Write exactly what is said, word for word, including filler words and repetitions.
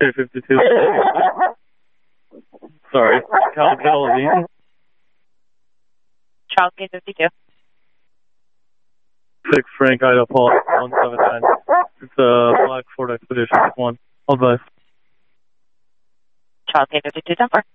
K fifty-two. Sorry, Cal Calavine. Charles K fifty-two. Six Frank Idaho Paul one seven nine. It's a black Ford Expedition one. All the best. Charles K fifty-two, ten four.